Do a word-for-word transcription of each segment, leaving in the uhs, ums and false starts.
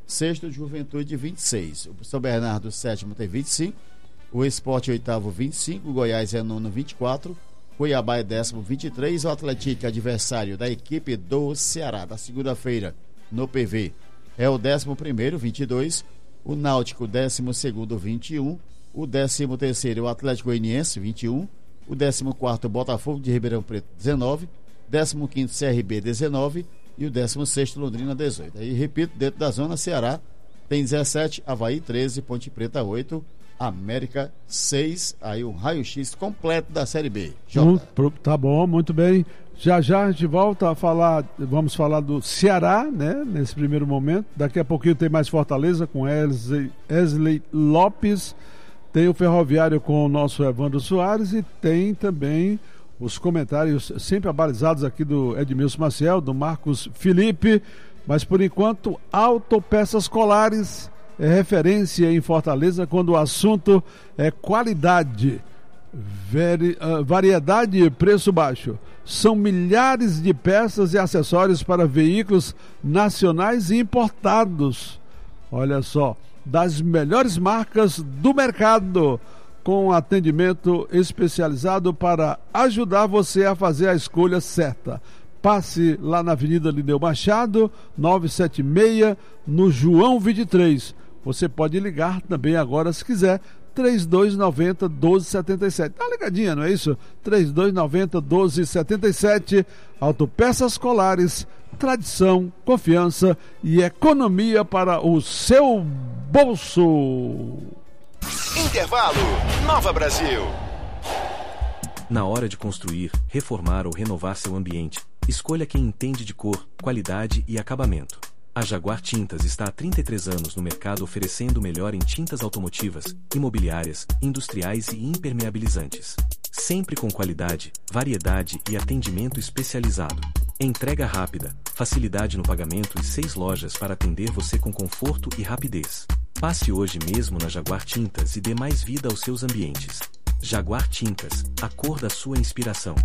Sexto, Juventude, vinte e seis. O São Bernardo, sétimo, tem vinte e cinco. O Sport, oitavo, vinte e cinco. O Goiás é nono, vinte e quatro. Cuiabá é décimo, vinte e três. O Atlético, adversário da equipe do Ceará, da segunda-feira, no P V, é o décimo primeiro, vinte e dois. O Náutico, décimo segundo, vinte e um. O décimo terceiro, o Atlético Goianiense, vinte e um. O décimo quarto, Botafogo de Ribeirão Preto, dezenove. Décimo quinto, C R B, dezenove. E o décimo sexto, Londrina, dezoito. Aí, repito, dentro da zona, Ceará tem dezessete, Avaí treze, Ponte Preta oito, América seis. Aí um raio-x completo da Série B. Jota. Tá bom, muito bem. Já já a gente volta a falar, vamos falar do Ceará, né, nesse primeiro momento. Daqui a pouquinho tem mais Fortaleza com Wesley, Wesley Lopes. Tem o Ferroviário com o nosso Evandro Soares e tem também os comentários sempre abalizados aqui do Edmilson Maciel, do Marcos Felipe, mas por enquanto Autopeças Colares é referência em Fortaleza quando o assunto é qualidade, vari, uh, variedade e preço baixo. São milhares de peças e acessórios para veículos nacionais e importados. Olha só, das melhores marcas do mercado, com atendimento especializado para ajudar você a fazer a escolha certa. Passe lá na Avenida Lineu Machado, novecentos e setenta e seis, no João vinte e três. Você pode ligar também agora, se quiser, trinta e dois noventa, doze setenta e sete. Tá ligadinha, não é isso? trinta e dois noventa, doze setenta e sete. Autopeças Colares, tradição, confiança e economia para o seu bolso. Intervalo, Nova Brasil. Na hora de construir, reformar ou renovar seu ambiente, escolha quem entende de cor, qualidade e acabamento. A Jaguar Tintas está há trinta e três anos no mercado oferecendo o melhor em tintas automotivas, imobiliárias, industriais e impermeabilizantes. Sempre com qualidade, variedade e atendimento especializado. Entrega rápida, facilidade no pagamento e seis lojas para atender você com conforto e rapidez. Passe hoje mesmo na Jaguar Tintas e dê mais vida aos seus ambientes. Jaguar Tintas, a cor da sua inspiração.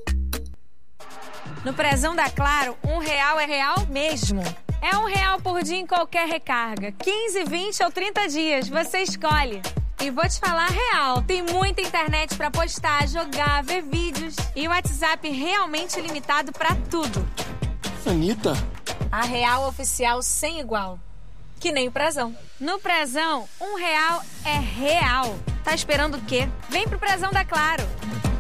No Prezão da Claro, um real é real mesmo. É um real por dia em qualquer recarga. quinze, vinte ou trinta dias, você escolhe. E vou te falar real, tem muita internet pra postar, jogar, ver vídeos. E o WhatsApp realmente limitado pra tudo. Anitta, a real oficial sem igual. Que nem o Prezão. No Prezão, um real é real. Tá esperando o quê? Vem pro Prezão da Claro.